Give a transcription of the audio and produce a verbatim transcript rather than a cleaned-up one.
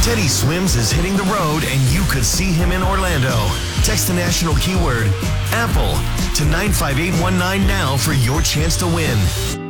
Teddy Swims is hitting the road and you could see him in Orlando. Text the national keyword Apple to nine five eight one nine now for your chance to win.